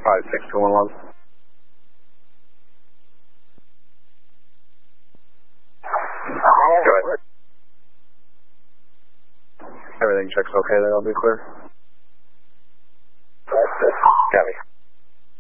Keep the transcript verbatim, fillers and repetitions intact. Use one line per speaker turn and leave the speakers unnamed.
five six two one one. Go ahead. Everything checks okay there, I'll be clear.